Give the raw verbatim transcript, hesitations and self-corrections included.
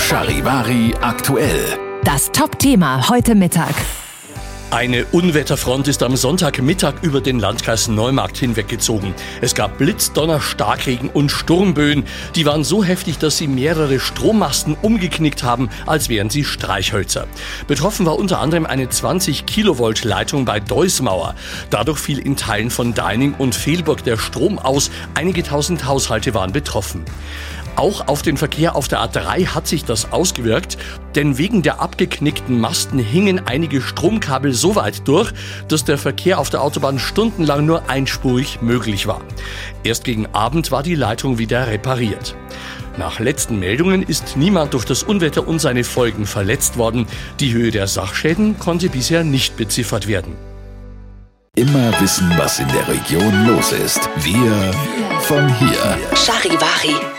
Charivari aktuell. Das Top-Thema heute Mittag. Eine Unwetterfront ist am Sonntagmittag über den Landkreis Neumarkt hinweggezogen. Es gab Blitz, Donner, Starkregen und Sturmböen. Die waren so heftig, dass sie mehrere Strommasten umgeknickt haben, als wären sie Streichhölzer. Betroffen war unter anderem eine zwanzig Kilovolt Leitung bei Deusmauer. Dadurch fiel in Teilen von Deining und Velburg der Strom aus. Einige tausend Haushalte waren betroffen. Auch auf den Verkehr auf der A drei hat sich das ausgewirkt, denn wegen der abgeknickten Masten hingen einige Stromkabel so weit durch, dass der Verkehr auf der Autobahn stundenlang nur einspurig möglich war. Erst gegen Abend war die Leitung wieder repariert. Nach letzten Meldungen ist niemand durch das Unwetter und seine Folgen verletzt worden. Die Höhe der Sachschäden konnte bisher nicht beziffert werden. Immer wissen, was in der Region los ist. Wir von hier. Charivari.